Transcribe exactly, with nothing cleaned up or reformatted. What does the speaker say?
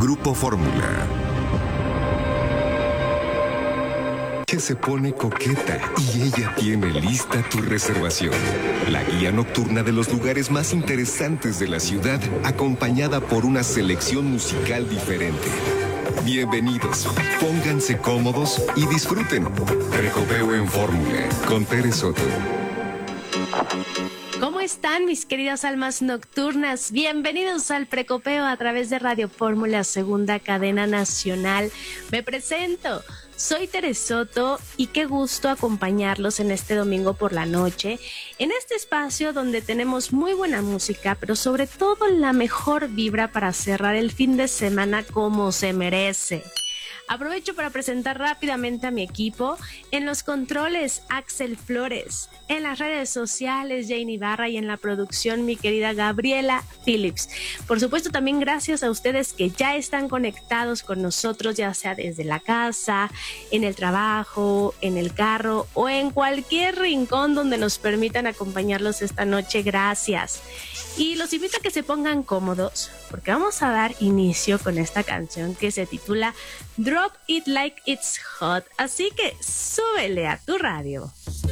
Grupo Fórmula. Que se pone coqueta y ella tiene lista tu reservación. La guía nocturna de los lugares más interesantes de la ciudad, acompañada por una selección musical diferente. Bienvenidos, pónganse cómodos y disfruten. Precopeo en Fórmula con Tere Soto. ¿Cómo están mis queridas almas nocturnas? Bienvenidos al Precopeo a través de Radio Fórmula, segunda cadena nacional. Me presento, soy Tere Soto y qué gusto acompañarlos en este domingo por la noche, en este espacio donde tenemos muy buena música, pero sobre todo la mejor vibra para cerrar el fin de semana como se merece. Aprovecho para presentar rápidamente a mi equipo. En los controles, Axel Flores. En las redes sociales, Jane Ibarra. Y en la producción, mi querida Gabriela Phillips. Por supuesto, también gracias a ustedes que ya están conectados con nosotros, ya sea desde la casa, en el trabajo, en el carro o en cualquier rincón donde nos permitan acompañarlos esta noche. Gracias. Y los invito a que se pongan cómodos, porque vamos a dar inicio con esta canción que se titula Drop It Like It's Hot. Así que súbele a tu radio.